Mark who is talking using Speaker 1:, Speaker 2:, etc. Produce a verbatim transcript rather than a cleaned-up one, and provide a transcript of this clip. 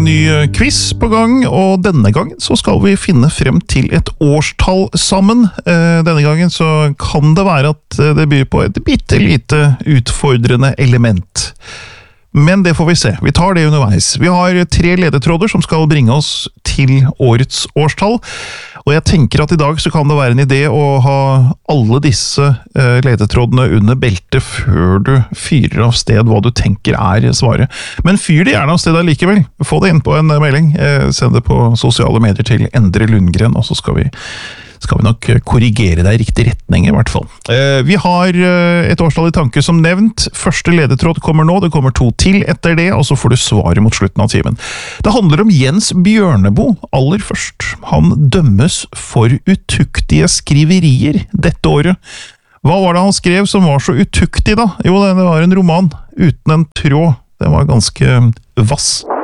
Speaker 1: ny quiz på gang, og denne gangen så skal vi finne frem til et årstall sammen. Denne gangen så kan det være at det byr på et bitte lite utfordrende element. Men det får vi se. Vi tar det underveis. Vi har tre ledetråder som skal bringe oss til årets årstall, og jeg tenker at i dag så kan det være en idé å ha alle disse eh, ledetrådene under beltet før du fyrer av sted hva du tenker er svaret. Men fyr det gjerne av sted likevel. Få det inn på en melding. Eh, send det på sosiale medier til Endre Lundgren, og så skal vi skal vi nok korrigere deg i riktig retning i hvert fall. Eh, vi har eh, et årstall i tanke som nevnt. Første ledetråd kommer nå, det kommer to til etter det, og så får du svaret mot slutten av timen. Det handler om Jens Bjørneboe aller først. Han dømmes for utuktige skriverier dette året. Hva var det han skrev som var så utuktig da? Jo, det var en roman uten en tråd. Den var ganske vass.